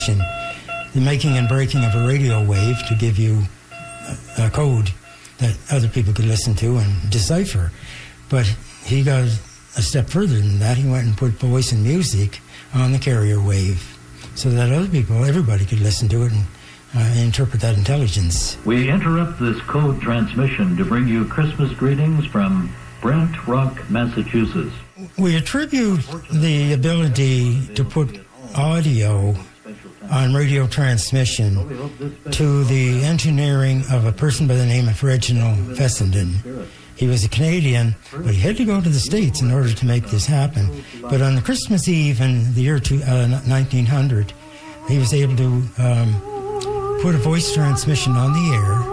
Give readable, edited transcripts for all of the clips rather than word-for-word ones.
the making and breaking of a radio wave to give you a code that other people could listen to and decipher. But he got a step further than that. He went and put voice and music on the carrier wave so that other people, everybody could listen to it and interpret that intelligence. We interrupt this code transmission to bring you Christmas greetings from Brent Rock, Massachusetts. We attribute the ability to put audio on radio transmission to the engineering of a person by the name of Reginald Fessenden. He was a Canadian, but he had to go to the States in order to make this happen. But on the Christmas Eve in the year 1900, he was able to put a voice transmission on the air.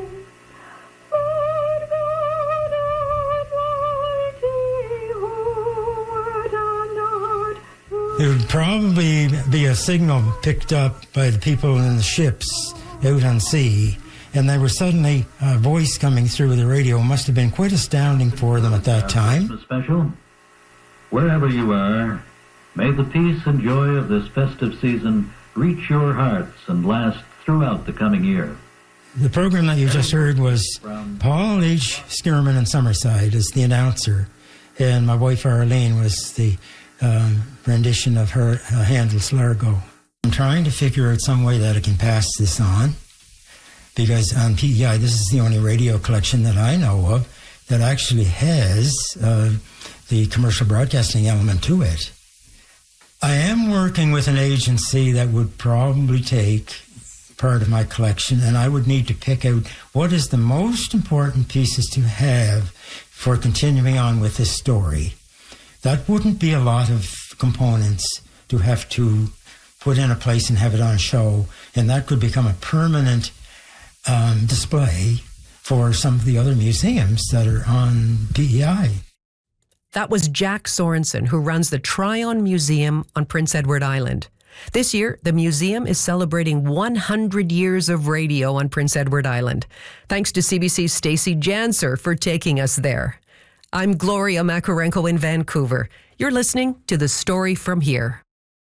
There would probably be a signal picked up by the people in the ships out on sea, and there was suddenly a voice coming through the radio. It must have been quite astounding for them at that time. Special, wherever you are, may the peace and joy of this festive season reach your hearts and last throughout the coming year. The program that you just heard was Paul H. Skirman in Summerside as the announcer, and my wife Arlene was the rendition of her Handel's Largo. I'm trying to figure out some way that I can pass this on, because on PEI, this is the only radio collection that I know of that actually has the commercial broadcasting element to it. I am working with an agency that would probably take part of my collection, and I would need to pick out what is the most important pieces to have for continuing on with this story. That wouldn't be a lot of components to have to put in a place and have it on show, and that could become a permanent display for some of the other museums that are on PEI. That was Jack Sorensen, who runs the Tryon Museum on Prince Edward Island. This year, the museum is celebrating 100 years of radio on Prince Edward Island. Thanks to CBC's Stacey Janser for taking us there. I'm Gloria Makarenko in Vancouver. You're listening to The Story From Here.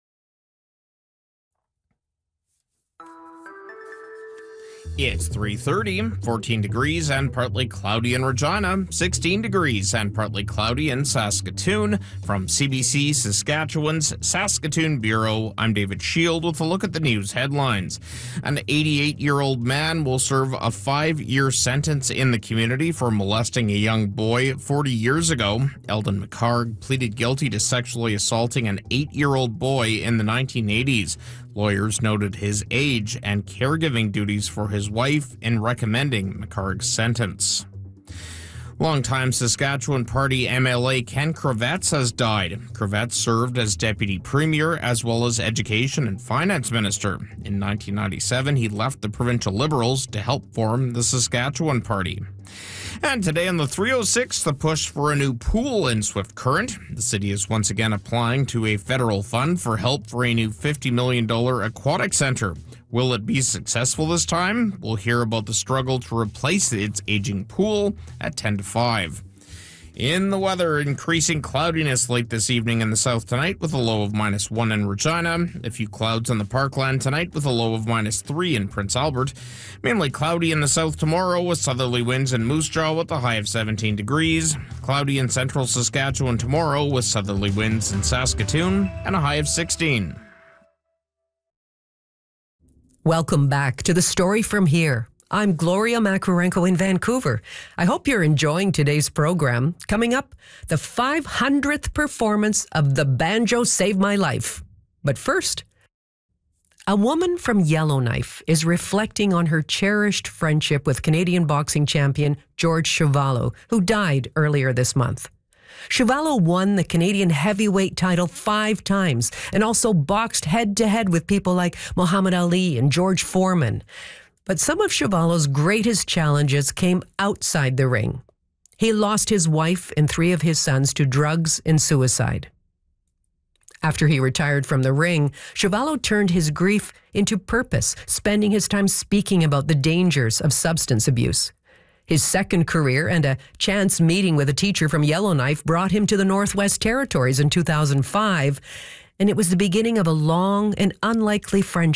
It's 3:30, 14 degrees and partly cloudy in Regina, 16 degrees and partly cloudy in Saskatoon. From CBC Saskatchewan's Saskatoon Bureau, I'm David Shield with a look at the news headlines. An 88-year-old man will serve a 5-year sentence in the community for molesting a young boy 40 years ago. Eldon McHarg pleaded guilty to sexually assaulting an 8-year-old boy in the 1980s. Lawyers noted his age and caregiving duties for his wife in recommending McHarg's sentence. Longtime Saskatchewan Party MLA Ken Kravets has died. Kravets served as Deputy Premier as well as Education and Finance Minister. In 1997, he left the Provincial Liberals to help form the Saskatchewan Party. And today on the 306, the push for a new pool in Swift Current. The city is once again applying to a federal fund for help for a new $50 million aquatic center. Will it be successful this time? We'll hear about the struggle to replace its aging pool at 10 to 5. In the weather, increasing cloudiness late this evening in the south tonight with a low of -1 in Regina. A few clouds on the Parkland tonight with a low of -3 in Prince Albert. Mainly cloudy in the south tomorrow with southerly winds in Moose Jaw with a high of 17 degrees. Cloudy in central Saskatchewan tomorrow with southerly winds in Saskatoon and a high of 16. Welcome back to The Story From Here. I'm Gloria Makarenko in Vancouver. I hope you're enjoying today's program. Coming up, the 500th performance of The Banjo Saved My Life. But first, a woman from Yellowknife is reflecting on her cherished friendship with Canadian boxing champion George Chuvalo, who died earlier this month. Chuvalo won the Canadian heavyweight title 5 times and also boxed head-to-head with people like Muhammad Ali and George Foreman. But some of Chuvalo's greatest challenges came outside the ring. He lost his wife and 3 of his sons to drugs and suicide. After he retired from the ring, Chuvalo turned his grief into purpose, spending his time speaking about the dangers of substance abuse. His second career and a chance meeting with a teacher from Yellowknife brought him to the Northwest Territories in 2005. and it was the beginning of a long and unlikely friendship.